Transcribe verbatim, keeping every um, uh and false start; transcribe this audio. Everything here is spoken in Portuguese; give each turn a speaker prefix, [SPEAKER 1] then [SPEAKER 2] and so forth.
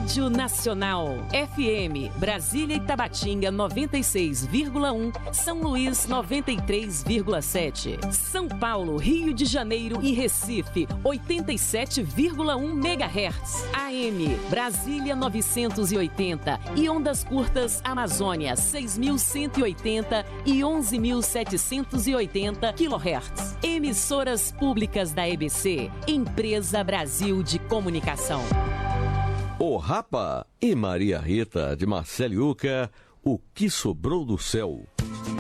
[SPEAKER 1] Rádio Nacional. F M, Brasília e Tabatinga noventa e seis vírgula um, São Luís noventa e três vírgula sete. São Paulo, Rio de Janeiro e Recife oitenta e sete vírgula um megahertz. A M, Brasília novecentos e oitenta e ondas curtas Amazônia seis mil cento e oitenta e onze mil setecentos e oitenta quilohertz. Emissoras públicas da E B C, Empresa Brasil de Comunicação.
[SPEAKER 2] O Rapa e Maria Rita, de Marcelo Yuca, O que sobrou do céu.